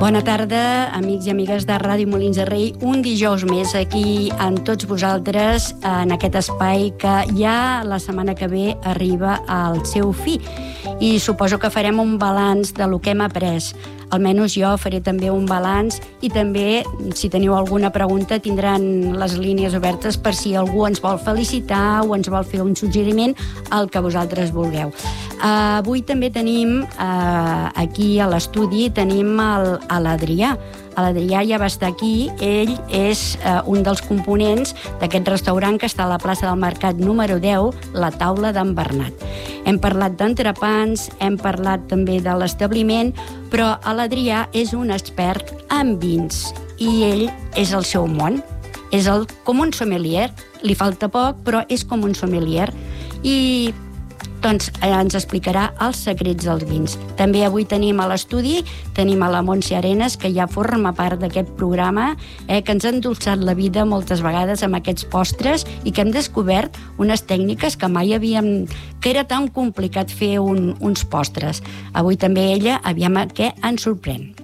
Bona tarda, amics i amigues de Ràdio Molins de Rei. Un dijous més aquí amb tots vosaltres en aquest espai que ja la setmana que ve arriba al seu fi. I suposo que farem un balanç de lo que hem après. Almenys jo faré també un balanç i també, si teniu alguna pregunta, tindran les línies obertes per si algú ens vol felicitar o ens vol fer un suggeriment, el que vosaltres vulgueu. Avui també tenim, aquí a l'estudi, tenim l'Adrià. L'Adrià ja va estar aquí. Ell és un dels components d'aquest restaurant que està a la plaça del Mercat número 10, la Taula d'en Bernat. Hem parlat d'entrepans, hem parlat també de l'establiment, però l'Adrià és un expert en vins i ell és el seu món. És com un sommelier. Li falta poc, però és com un sommelier. I doncs ens explicarà els secrets dels vins. També avui tenim a l'estudi, tenim a la Montse Arenas, que ja forma part d'aquest programa, que ens ha endolçat la vida moltes vegades amb aquests postres i que hem descobert unes tècniques que mai que era tan complicat fer uns postres. Avui també ella, aviam què ens sorprèn.